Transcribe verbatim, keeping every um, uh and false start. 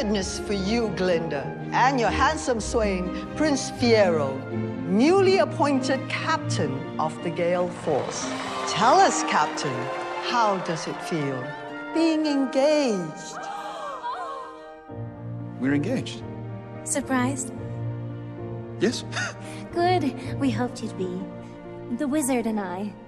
goodness for you, Glinda, and your handsome swain, Prince Fiero, newly appointed captain of the Gale Force. Tell us, Captain, how does it feel being engaged? We're engaged. Surprised? Yes. Good. We hoped you'd be. The wizard and I.